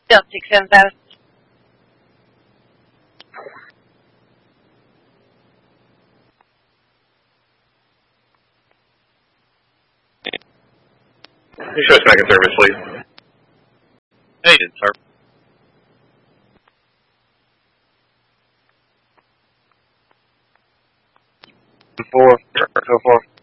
Celtic 7000. Show us back in service, please. Hey, sir. 4, so far.